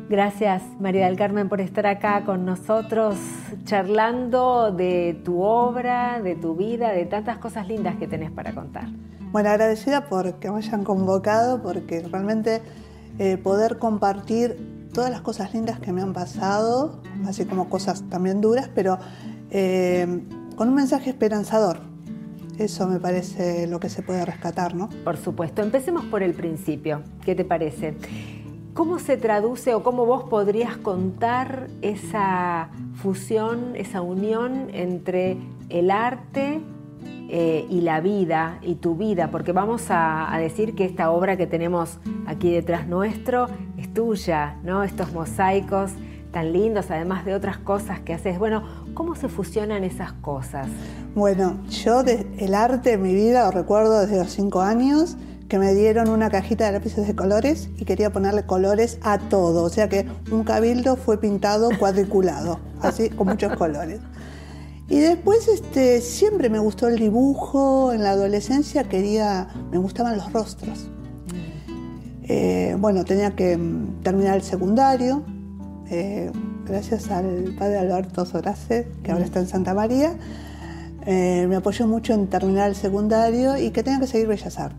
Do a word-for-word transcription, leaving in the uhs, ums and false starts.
Gracias, María del Carmen, por estar acá con nosotros, charlando de tu obra, de tu vida, de tantas cosas lindas que tenés para contar. Bueno, agradecida porque me hayan convocado, porque realmente eh, poder compartir todas las cosas lindas que me han pasado, así como cosas también duras, pero eh, con un mensaje esperanzador. Eso me parece lo que se puede rescatar, ¿no? Por supuesto. Empecemos por el principio. ¿Qué te parece? ¿Cómo se traduce o cómo vos podrías contar esa fusión, esa unión entre el arte eh, y la vida, y tu vida? Porque vamos a, a decir que esta obra que tenemos aquí detrás nuestro es tuya, ¿no? Estos mosaicos tan lindos, además de otras cosas que haces. Bueno, ¿cómo se fusionan esas cosas? Bueno, yo de, el arte de mi vida lo recuerdo desde los cinco años, que me dieron una cajita de lápices de colores y quería ponerle colores a todo. O sea que un cabildo fue pintado cuadriculado, así con muchos colores. Y después este, siempre me gustó el dibujo. En la adolescencia quería, me gustaban los rostros. Eh, bueno, tenía que um, terminar el secundario. Eh, gracias al padre Alberto Sorace, que ahora está en Santa María. Eh, me apoyó mucho en terminar el secundario y que tenga que seguir Bellas Artes.